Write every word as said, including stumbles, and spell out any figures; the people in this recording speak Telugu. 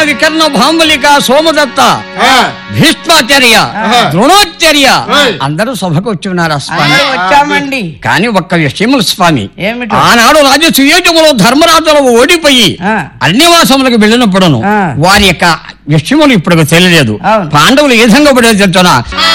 వికర్ణ భాంబలిక సోమదత్త భీష్మాచార్య ద్రోణాచార్య అందరూ సభకు వచ్చి ఉన్నారు స్వామి. వచ్చామండి. కానీ ఒక్క విషయము స్వామి, ఏమిటి? ఆనాడు రాజ సుయోజములో ధర్మరాజులు ఓడిపోయి అరణ్యవాసములకు వెళ్ళినప్పుడును వారి యొక్క విషయములు ఇప్పుడు తెలియలేదు. పాండవులు ఏ విధంగా పడేది చెప్తున్నా